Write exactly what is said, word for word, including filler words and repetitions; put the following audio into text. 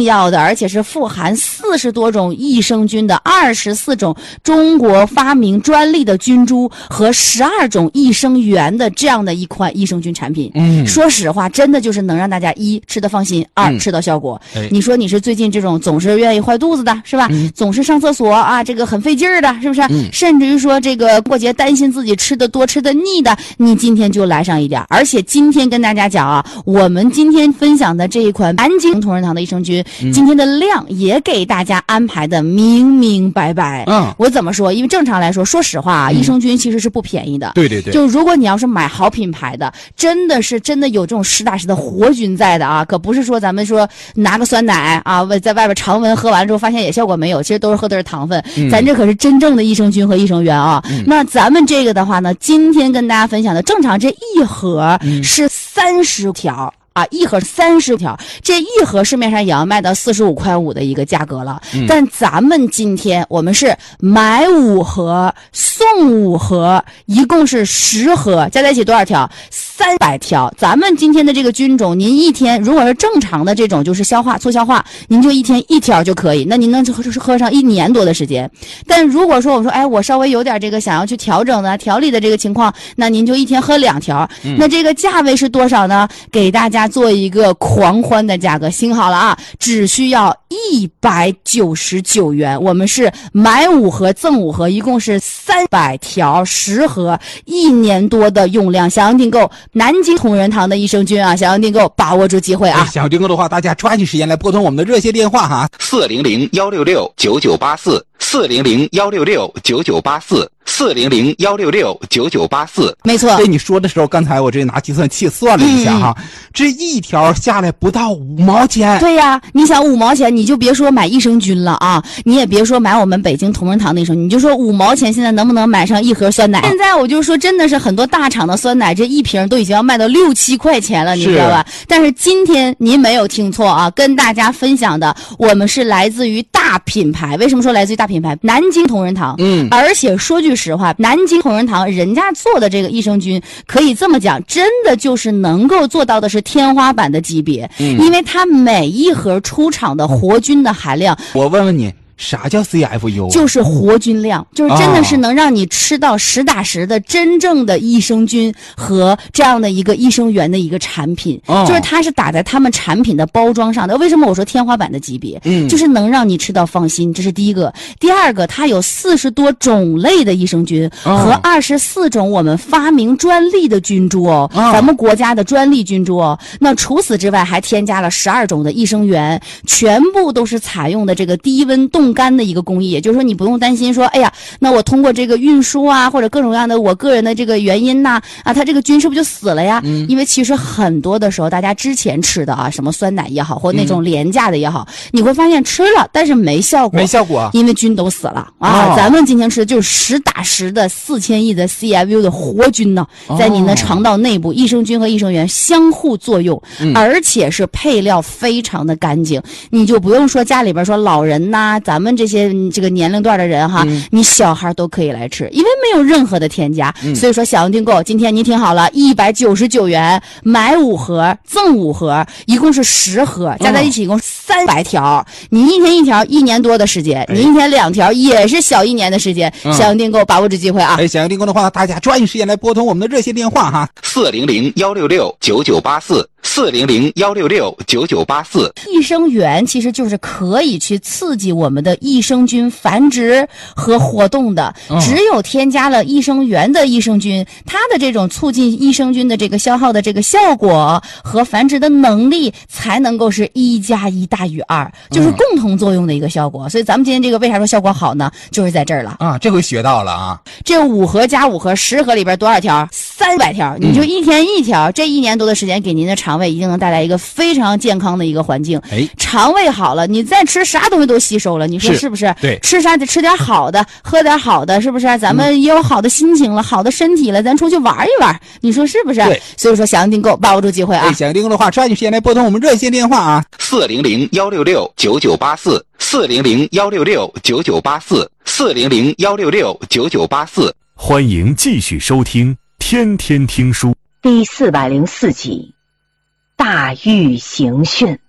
重要的，而且是富含四十多种益生菌的二十四种中国发明专利的菌株和十二种益生元的这样的一款益生菌产品。嗯，说实话，真的就是能让大家一吃得放心，二、嗯、吃到效果。哎、你说你是最近这种总是愿意坏肚子的，是吧？嗯、总是上厕所啊，这个很费劲儿的，是不是？嗯、甚至于说这个过节担心自己吃的多、吃的腻的，你今天就来上一点。而且今天跟大家讲啊，我们今天分享的这一款南京同仁堂的益生菌，嗯、今天的量也给大家安排的明明白白。嗯，我怎么说？因为正常来说，说实话啊，嗯、益生菌其实是不便宜的。对对对。就如果你要是买好品牌的，真的是真的有这种实打实的活菌在的啊，可不是说咱们说拿个酸奶啊，在外边常温喝完之后发现也效果没有，其实都是喝的是糖分。嗯、咱这可是真正的益生菌和益生元啊。嗯、那咱们这个的话呢，今天跟大家分享的，正常这一盒是三十条。啊，一盒三十条，这一盒市面上也要卖到四十五块五的一个价格了。嗯、但咱们今天我们是买五盒送五盒，一共是十盒，加在一起多少条？三百条。咱们今天的这个菌种，您一天如果是正常的这种就是消化促消化，您就一天一条就可以，那您能喝喝上一年多的时间。但如果说我说哎，我稍微有点这个想要去调整的调理的这个情况，那您就一天喝两条。嗯、那这个价位是多少呢？给大家做一个狂欢的价格，听好了啊，只需要一百九十九元。我们是买五盒赠五盒，一共是三百条，十盒，一年多的用量。想要订购南京同仁堂的益生菌啊，想要订购把握住机会啊！ 想要订购的话，大家抓紧时间来拨通我们的热线电话哈， 四零零幺六六九九八四，四零零幺六六九九八四。四零零幺六六九九八四， 没错。 对你说的时候，刚才我这拿计算器算了一下哈，嗯、这一条下来不到五毛钱。 对呀，你想五毛钱，你就别说买益生菌了啊，你也别说买我们北京同仁堂的益生菌，你就说五毛钱，现在能不能买上一盒酸奶？现在我就说，真的是很多大厂的酸奶，这一瓶都已经要卖到六七块钱了，你知道吧？但是今天您没有听错啊，跟大家分享的，我们是来自于大品牌。为什么说来自于大品牌？南京同仁堂。嗯，而且说句实话，南京同仁堂人家做的这个益生菌，可以这么讲，真的就是能够做到的是天花板的级别。嗯，因为它每一盒出厂的活菌的含量， 我问问你，啥叫 C F U？ 就是活菌量，就是真的是能让你吃到实打实的真正的益生菌和这样的一个益生元的一个产品，哦、就是它是打在他们产品的包装上的。为什么我说天花板的级别？嗯，就是能让你吃到放心，这是第一个。第二个，它有四十多种类的益生菌、哦、和二十四种我们发明专利的菌株哦，哦咱们国家的专利菌株哦。那除此之外，还添加了十二种的益生元，全部都是采用的这个低温冻干的一个工艺，也就是说你不用担心说，哎呀，那我通过这个运输啊，或者各种各样的我个人的这个原因呐，啊，它这个菌是不是就死了呀？嗯，因为其实很多的时候，大家之前吃的啊，什么酸奶也好，或那种廉价的也好，嗯、你会发现吃了，但是没效果， 没效果， 因为菌都死了啊。哦、咱们今天吃的就是实打实的四千亿的 C F U 的活菌呢，在您的肠道内部，哦、益生菌和益生元相互作用，嗯、而且是配料非常的干净，你就不用说家里边说老人呐，咱们这些这个年龄段的人哈，嗯、你小孩都可以来吃，因为没有任何的添加。嗯、所以说想要订购，今天您听好了，一百九十九元买五盒赠五盒，一共是十盒，加在一起一共三百条。你一天一条，一年多的时间；你一天两条，也是小一年的时间。嗯、想要订购，把握住机会啊！ 哎，想要订购的话，大家抓紧时间来拨通我们的热线电话哈， 四零零幺六六九九八四。四零零幺六六九九八四， 益生元其实就是可以去刺激我们的益生菌繁殖和活动的。嗯、只有添加了益生元的益生菌，它的这种促进益生菌的这个消耗的这个效果和繁殖的能力，才能够是一加一大于二，就是共同作用的一个效果。嗯、所以咱们今天这个为啥说效果好呢？就是在这儿了啊！这回学到了啊！ 这五盒加五盒，十盒里边多少条？三百条，你就一天一条，嗯、这一年多的时间给您的肠胃一定能带来一个非常健康的一个环境。哎，肠胃好了，你再吃啥东西都吸收了，你说是不是？ 对， 吃啥得吃点好的，喝点好的，是不是？咱们也有好的心情了，嗯、好的身体了，咱出去玩一玩，你说是不是？ 对， 所以说想要订购，把握住机会啊！ 哎，想要订购的话，抓紧时间来拨通我们热线电话啊， 四零零幺六六九九八四，四零零幺六六九九八四，四零零幺六六九九八四。 欢迎继续收听天天听书第四百零四集，大禹刑讯。